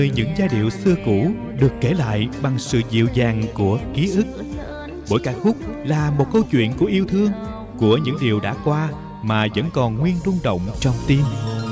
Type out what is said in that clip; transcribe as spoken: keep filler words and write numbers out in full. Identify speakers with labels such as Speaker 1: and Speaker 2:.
Speaker 1: Những giai điệu xưa cũ được kể lại bằng sự dịu dàng của ký ức. Mỗi ca khúc là một câu chuyện của yêu thương, của những điều đã qua mà vẫn còn nguyên rung động trong tim.